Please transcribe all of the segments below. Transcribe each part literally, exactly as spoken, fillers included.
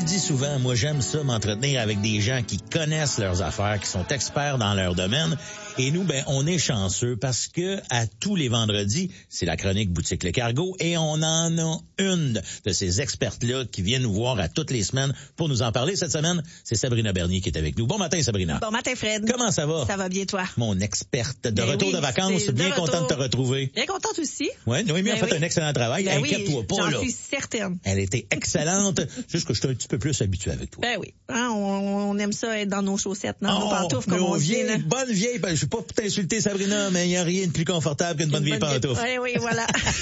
dis souvent, moi j'aime ça, m'entretenir avec des gens qui connaissent leurs affaires, qui sont experts dans leur domaine. Et nous, ben, on est chanceux parce que à tous les vendredis, c'est la chronique Boutique Le Cargo et on en a une de ces expertes-là qui viennent nous voir à toutes les semaines pour nous en parler. Cette semaine, c'est Sabrina Bernier qui est avec nous. Bon matin, Sabrina. Bon matin, Fred. Comment ça va? Ça va bien, toi? Mon experte de Ben retour oui, de vacances, de bien retour. contente de te retrouver. Bien contente aussi. Ouais, Noémie Ben a fait oui. un excellent travail. Ben Inquiète-toi oui, pas, j'en là. suis certaine. Elle était excellente, juste que je suis un petit peu plus habitué avec toi. Ben oui. Hein, on, on aime ça être dans nos chaussettes, dans Oh, nos pantoufles, comme nos on dit. vieilles, Là. bonne vieille, ben, je vais pas t'insulter, Sabrina, mais il n'y a rien de plus confortable qu'une bonne vieille pantoufle. Oui, oui, voilà.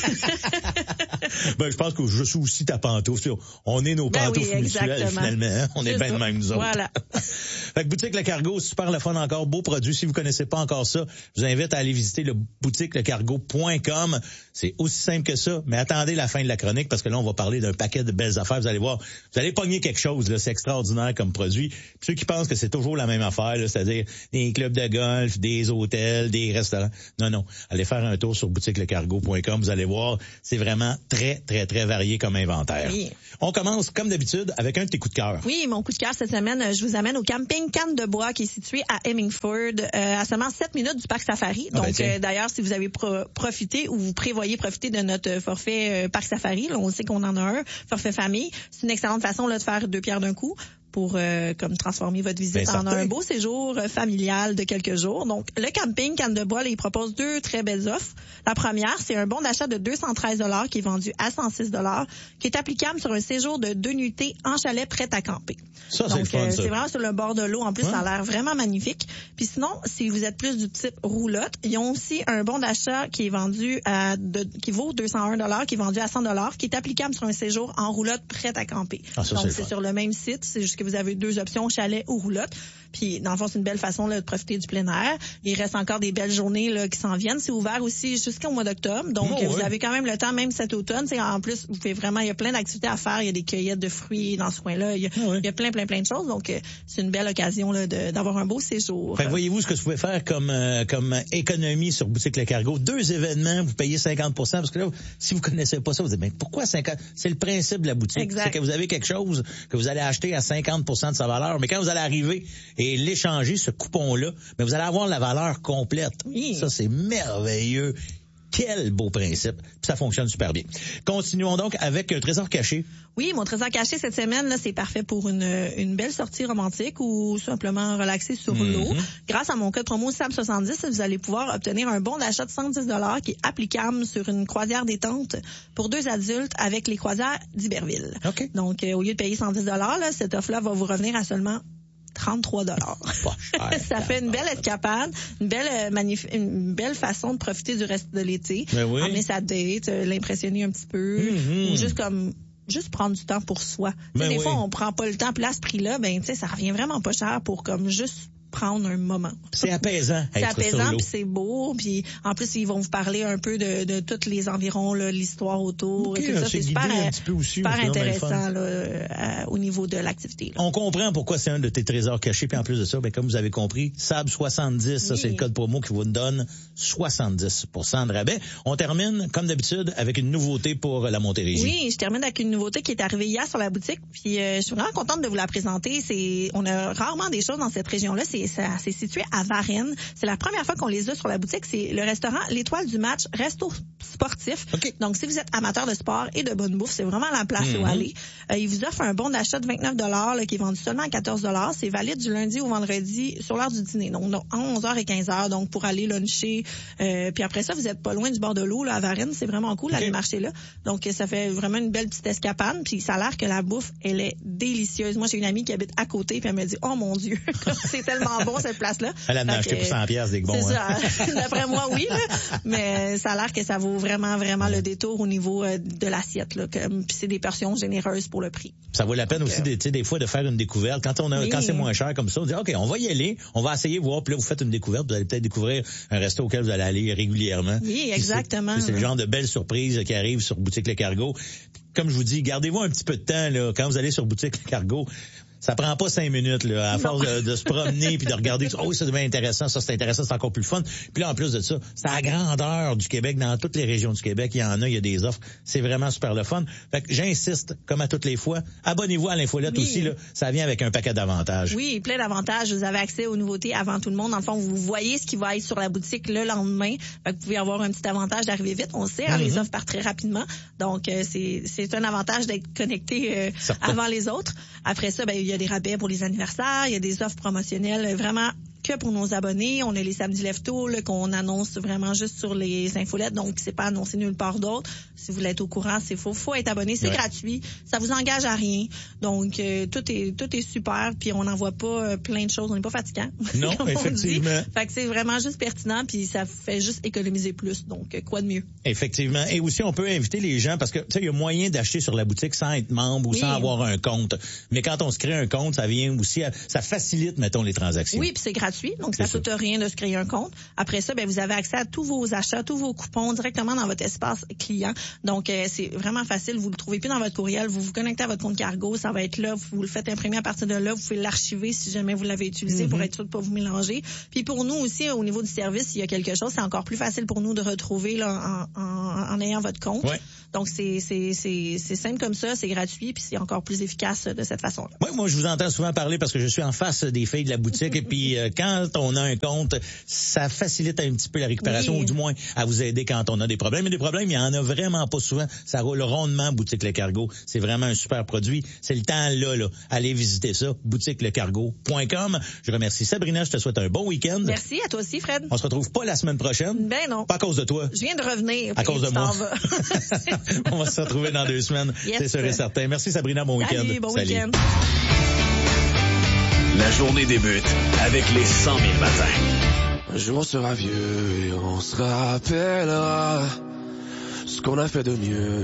Ben, je pense que je suis aussi ta pantoufle. On est nos Ben pantoufles oui, mutuelles, exactement. finalement. Hein? On est C'est bien de ça. même, nous autres. Voilà. Fait que Boutique Le Cargo, super le fun encore, beau produit. Si vous connaissez pas encore ça, je vous invite à aller visiter le boutique le cargo point com. C'est aussi simple que ça, mais attendez la fin de la chronique parce que là, on va parler d'un paquet de belles affaires. Vous allez voir, vous allez pogner quelque chose, là. C'est extraordinaire comme produit. Puis ceux qui pensent que c'est toujours la même affaire, là, c'est-à-dire des clubs de golf, des hôtels, des restaurants. Non, non. Allez faire un tour sur boutique le cargo point com. Vous allez voir, c'est vraiment très, très, très varié comme inventaire. Oui. On commence, comme d'habitude, avec un de tes coups de cœur. Oui, mon coup de cœur cette semaine, je vous amène au camping Canne de Bois qui est situé à Hemingford, euh, à seulement sept minutes du parc Safari. Ah ben Donc, tiens. euh, d'ailleurs, si vous avez pro- profité ou vous prévoyez profiter de notre forfait euh, parc Safari, là, on sait qu'on en a un, forfait famille, c'est une excellente façon là, de faire deux pierres d'un coup pour euh, comme transformer votre visite Ben, en certain. un beau séjour euh, familial de quelques jours. Donc, le camping Canne de Bois, là, il propose deux très belles offres. La première, c'est un bon d'achat de deux cent treize dollars qui est vendu à cent six dollars, qui est applicable sur un séjour de deux nuitées en chalet prêt à camper. Ça, c'est le Donc, fun, euh, ça. c'est vraiment sur le bord de l'eau. En plus, Ouais. ça a l'air vraiment magnifique. Puis sinon, si vous êtes plus du type roulotte, ils ont aussi un bon d'achat qui est vendu à de, qui vaut deux cent un dollars, qui est vendu à cent dollars, qui est applicable sur un séjour en roulotte prêt à camper. Ah, ça, c'est Donc, le c'est fun. sur le même site. C'est juste que vous avez deux options, chalet ou roulotte. Puis, dans le fond, c'est une belle façon là, de profiter du plein air. Il reste encore des belles journées là, qui s'en viennent. C'est ouvert aussi jusqu'au mois d'octobre. Donc, Oh, vous ouais. avez quand même le temps, même cet automne. T'sais, en plus, vous pouvez vraiment, il y a plein d'activités à faire. Il y a des cueillettes de fruits dans ce coin-là. Il y a, Ah, ouais. il y a plein, plein, plein de choses. Donc, euh, c'est une belle occasion là, de, d'avoir un beau séjour. Fait que voyez-vous ce que vous pouvez faire comme euh, comme économie sur Boutique Le Cargo. Deux événements, vous payez cinquante pour cent parce que là, si vous connaissez pas ça, vous dites, mais pourquoi cinquante? C'est le principe de la boutique. Exact. C'est que vous avez quelque chose que vous allez acheter à cinquante pour cent de sa valeur, mais quand vous allez arriver et l'échanger, ce coupon-là, mais vous allez avoir la valeur complète. Oui. Ça, c'est merveilleux. Quel beau principe. Puis ça fonctionne super bien. Continuons donc avec un trésor caché. Oui, mon trésor caché cette semaine, là, c'est parfait pour une, une belle sortie romantique ou simplement relaxer sur Mhm. l'eau. Grâce à mon code promo S A M soixante-dix, vous allez pouvoir obtenir un bon d'achat de cent dix dollars qui est applicable sur une croisière détente pour deux adultes avec les croisières d'Iberville. OK. Donc, euh, au lieu de payer cent dix dollars, là, cette offre-là va vous revenir à seulement trente-trois dollars. Pas cher. Ça fait une belle escapade, une belle euh, magnif- une belle façon de profiter du reste de l'été. Ben oui. Emmener sa date, euh, l'impressionner un petit peu, Mhm. ou juste comme juste prendre du temps pour soi. Tu sais, Ben des oui. fois on prend pas le temps, puis là à ce prix-là, ben tu sais ça revient vraiment pas cher pour comme juste prendre un moment. C'est apaisant. C'est être sur apaisant l'eau. puis c'est beau puis en plus ils vont vous parler un peu de, de tous les environs là, l'histoire autour Ok, et tout ça, c'est c'est guidé super un euh, petit peu aussi, super c'est vraiment le fun. intéressant là, euh, au niveau de l'activité. là. On comprend pourquoi c'est un de tes trésors cachés. Puis en plus de ça, ben, comme vous avez compris, S A B soixante-dix, ça Oui. c'est le code promo qui vous donne soixante-dix pour cent de rabais. On termine, comme d'habitude, avec une nouveauté pour la Montérégie. Oui, je termine avec une nouveauté qui est arrivée hier sur la boutique. Puis euh, je suis vraiment contente de vous la présenter. C'est, on a rarement des choses dans cette région-là. C'est, ça, c'est situé à Varennes. C'est la première fois qu'on les a sur la boutique. C'est le restaurant L'Étoile du Match, resto sportif. OK. Donc, si vous êtes amateur de sport et de bonne bouffe, c'est vraiment la place Mhm. où aller. Euh, il vous offre un bon d'achat de vingt-neuf dollars là, qui est vendu seulement à quatorze dollars. C'est valide du lundi au vendredi sur l'heure du dîner. Donc, donc, en onze heures et quinze heures. Donc, pour aller luncher. Euh, puis après ça, vous êtes pas loin du bord de l'eau là, à Varennes. C'est vraiment cool OK. d'aller marcher là. Donc, ça fait vraiment une belle petite escapade. Puis ça a l'air que la bouffe, elle est délicieuse. Moi, j'ai une amie qui habite à côté, puis elle me dit, oh mon Dieu, c'est tellement bon cette place-là. Elle en a Fait acheté que, pour cent piastres, des bons. C'est hein. ça. D'après moi, oui. Là. Mais ça a l'air que ça vaut vraiment, vraiment le détour au niveau euh, de l'assiette. Là. Comme- Puis c'est des portions généreuses pour le prix. Ça vaut la peine aussi, des, tu sais, des fois, de faire une découverte. Quand on a, Oui. quand c'est moins cher comme ça, on dit, OK, on va y aller, on va essayer, voir, puis là, vous faites une découverte, vous allez peut-être découvrir un resto auquel vous allez aller régulièrement. Oui, Puis exactement. C'est, c'est le genre de belles surprises qui arrivent sur Boutique Le Cargo. Comme je vous dis, gardez-vous un petit peu de temps, là, quand vous allez sur Boutique Le Cargo. Ça prend pas cinq minutes, là, à force de, de se promener puis de regarder, oh, ça devient intéressant, ça c'est intéressant, c'est encore plus fun. Puis là, en plus de ça, c'est à la grandeur du Québec, dans toutes les régions du Québec, il y en a, il y a des offres. C'est vraiment super le fun. Fait que j'insiste, comme à toutes les fois, abonnez-vous à l'infolette oui. aussi, là. Ça vient avec un paquet d'avantages. Oui, plein d'avantages. Vous avez accès aux nouveautés avant tout le monde. Dans le fond, vous voyez ce qui va être sur la boutique le lendemain. Fait que vous pouvez avoir un petit avantage d'arriver vite. On sait, hein, mm-hmm. les offres partent très rapidement. Donc, euh, c'est, c'est un avantage d'être connecté euh, avant les autres. Après ça, ben, il y a des rabais pour les anniversaires, il y a des offres promotionnelles vraiment que pour nos abonnés. On a les samedis lève-tôt là, qu'on annonce vraiment juste sur les infolettes, donc c'est pas annoncé nulle part d'autre. Si vous voulez être au courant, c'est faux. Faut être abonné, c'est ouais. gratuit, ça vous engage à rien. Donc euh, tout est tout est super, puis on n'envoie pas euh, plein de choses, on n'est pas fatigant. Non, effectivement. Fait que c'est vraiment juste pertinent, puis ça fait juste économiser plus. Donc euh, quoi de mieux. Effectivement. Et aussi on peut inviter les gens parce que tu sais il y a moyen d'acheter sur la boutique sans être membre ou oui. sans avoir un compte. Mais quand on se crée un compte, ça vient aussi à, ça facilite mettons les transactions. Oui, puis c'est gratuit. Donc, ça ne coûte rien de se créer un compte. Après ça, ben vous avez accès à tous vos achats, tous vos coupons directement dans votre espace client. Donc, euh, c'est vraiment facile. Vous le trouvez plus dans votre courriel. Vous vous connectez à votre compte Cargo. Ça va être là. Vous le faites imprimer à partir de là. Vous pouvez l'archiver si jamais vous l'avez utilisé mm-hmm. pour être sûr de pas vous mélanger. Puis pour nous aussi, au niveau du service, s'il y a quelque chose, c'est encore plus facile pour nous de retrouver là, en, en, en ayant votre compte. Ouais. Donc, c'est, c'est, c'est, c'est simple comme ça. C'est gratuit. Puis c'est encore plus efficace de cette façon-là. Oui, moi, je vous entends souvent parler parce que je suis en face des filles de la boutique. Et puis, euh, quand on a un compte, ça facilite un petit peu la récupération oui. ou du moins à vous aider quand on a des problèmes. Mais des problèmes, il y en a vraiment pas souvent. Ça roule rondement, Boutique Le Cargo. C'est vraiment un super produit. C'est le temps là, là. Allez visiter ça, boutique le cargo point com. Je remercie Sabrina. Je te souhaite un bon week-end. Merci à toi aussi, Fred. On se retrouve pas la semaine prochaine. Ben non. Pas à cause de toi. Je viens de revenir. À cause de moi. On va se retrouver dans deux semaines. Yes. C'est sûr et certain. Merci Sabrina. Bon Salut, week-end. Bon Salut. week-end. La journée débute avec les cent mille matins. Un jour on sera vieux et on se rappellera ce qu'on a fait de mieux.